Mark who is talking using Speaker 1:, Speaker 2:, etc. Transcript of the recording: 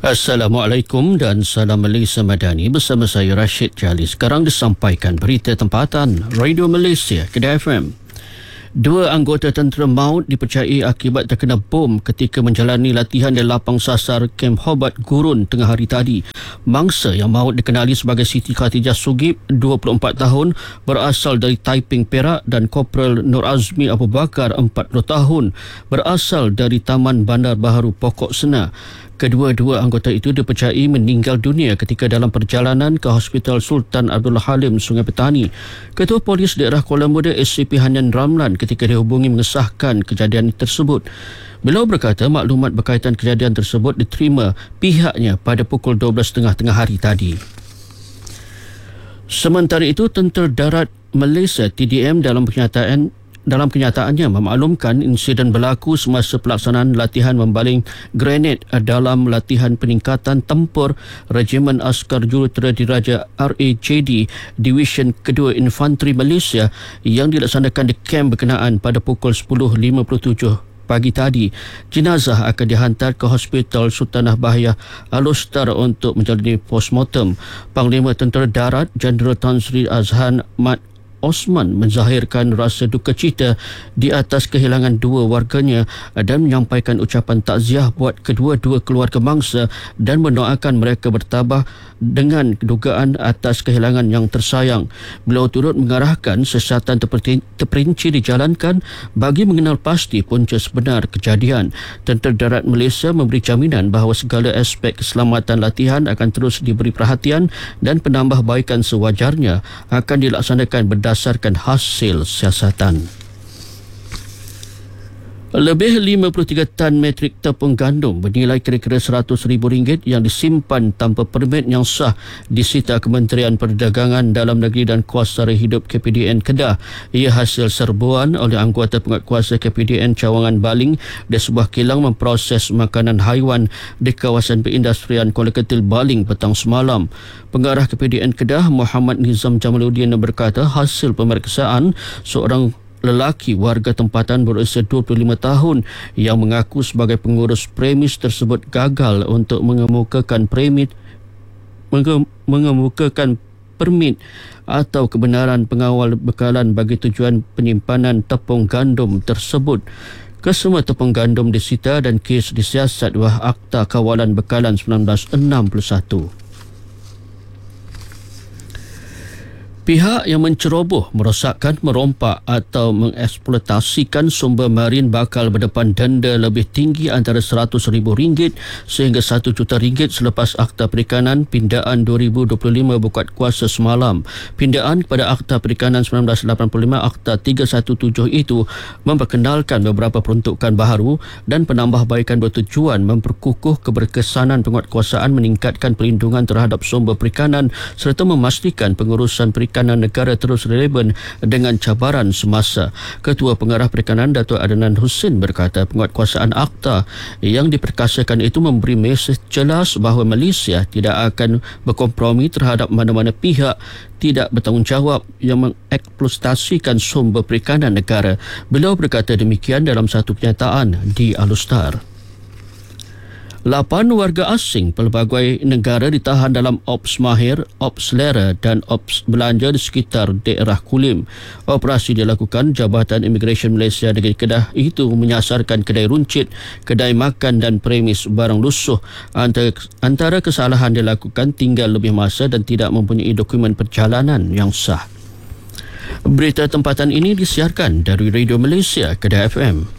Speaker 1: Assalamualaikum dan salam Malaysia Madani bersama saya Rashid Jali. Sekarang disampaikan berita tempatan Radio Malaysia Kedah FM. 2 anggota tentera maut dipercayai akibat terkena bom ketika menjalani latihan di lapang sasar Kem Hobart Gurun tengah hari tadi. Mangsa yang maut dikenali sebagai Siti Khatijah Sugip, 24 tahun, berasal dari Taiping, Perak, dan Korporal Nur Azmi Abu Bakar, 40 tahun, berasal dari Taman Bandar Baharu Pokok Sena. Kedua-dua anggota itu dipercayai meninggal dunia ketika dalam perjalanan ke Hospital Sultan Abdul Halim, Sungai Petani. Ketua Polis Daerah Kuala Muda SCP Hanan Ramlan ketika dihubungi mengesahkan kejadian tersebut. Beliau berkata maklumat berkaitan kejadian tersebut diterima pihaknya pada pukul 12.30 tengah hari tadi. Sementara itu, Tentera Darat Malaysia TDM dalam kenyataannya memaklumkan insiden berlaku semasa pelaksanaan latihan membaling granit dalam latihan peningkatan tempur Regimen Askar Jurutera Diraja RAJD Division Kedua Infanteri Malaysia yang dilaksanakan di kem berkenaan pada pukul 10.57 pagi tadi. Jenazah akan dihantar ke Hospital Sultanah Bahiyah Al-Ustar untuk menjalani postmortem. Panglima Tentera Darat Jeneral Tan Sri Azhan Mat Osman menzahirkan rasa duka cita di atas kehilangan 2 warganya dan menyampaikan ucapan takziah buat kedua-dua keluarga mangsa dan mendoakan mereka bertabah dengan dugaan atas kehilangan yang tersayang. Beliau turut mengarahkan siasatan terperinci dijalankan bagi mengenal pasti punca sebenar kejadian. Tentera Darat Malaysia memberi jaminan bahawa segala aspek keselamatan latihan akan terus diberi perhatian dan penambahbaikan sewajarnya akan dilaksanakan berdasarkan hasil siasatan. Lebih 53 tan metrik tepung gandum bernilai kira-kira RM100,000 yang disimpan tanpa permit yang sah disita Kementerian Perdagangan Dalam Negeri dan Kuasa Hidup KPDN Kedah. Ia hasil serbuan oleh anggota penguatkuasa KPDN Cawangan Baling di sebuah kilang memproses makanan haiwan di kawasan perindustrian Kuala Ketil Baling petang semalam. Pengarah KPDN Kedah Muhammad Nizam Jamaluddin berkata hasil pemeriksaan seorang lelaki warga tempatan berusia 25 tahun yang mengaku sebagai pengurus premis tersebut gagal untuk mengemukakan permit atau kebenaran pengawal bekalan bagi tujuan penyimpanan tepung gandum tersebut. Kesemua tepung gandum disita dan kes disiasat bawah Akta Kawalan Bekalan 1961. Pihak yang menceroboh, merosakkan, merompak atau mengeksploitasikan sumber marin bakal berdepan denda lebih tinggi antara RM100,000 sehingga RM1 juta selepas Akta Perikanan Pindaan 2025 berkuat kuasa semalam. Pindaan kepada Akta Perikanan 1985 Akta 317 itu memperkenalkan beberapa peruntukan baharu dan penambahbaikan bertujuan memperkukuh keberkesanan penguatkuasaan, meningkatkan perlindungan terhadap sumber perikanan serta memastikan pengurusan perikanan negara terus relevan dengan cabaran semasa. Ketua Pengarah Perikanan Datuk Adnan Hussein berkata penguatkuasaan Akta yang diperkasakan itu memberi mesej jelas bahawa Malaysia tidak akan berkompromi terhadap mana-mana pihak tidak bertanggungjawab yang mengeksploitasikan sumber perikanan negara. Beliau berkata demikian dalam satu kenyataan di Al-Ustar. 8 warga asing pelbagai negara ditahan dalam Ops Mahir, Ops Lera dan Ops Belanja di sekitar daerah Kulim. Operasi dilakukan Jabatan Imigresen Malaysia Negeri Kedah itu menyasarkan kedai runcit, kedai makan dan premis barang lusuh. Antara kesalahan dilakukan tinggal lebih masa dan tidak mempunyai dokumen perjalanan yang sah. Berita tempatan ini disiarkan dari Radio Malaysia Kedah FM.